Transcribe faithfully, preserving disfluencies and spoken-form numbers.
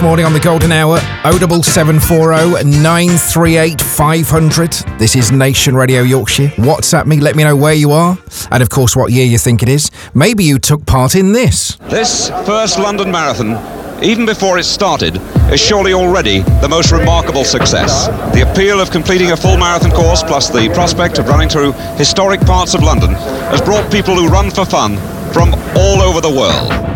Morning on the Golden Hour, oh double seven four oh nine three eight five hundred. This is Nation Radio Yorkshire. WhatsApp me, let me know where you are, and of course what year you think it is. Maybe you took part in this. This first London Marathon, even before it started, is surely already the most remarkable success. The appeal of completing a full marathon course, plus the prospect of running through historic parts of London, has brought people who run for fun from all over the world.